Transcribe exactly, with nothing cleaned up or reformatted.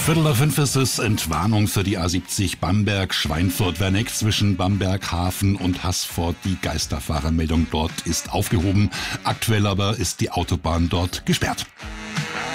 Viertel nach fünf ist es. Entwarnung für die A siebzig Bamberg-Schweinfurt-Werneck zwischen Bamberg, Hafen und Haßfurt. Die Geisterfahrermeldung dort ist aufgehoben. Aktuell aber ist die Autobahn dort gesperrt.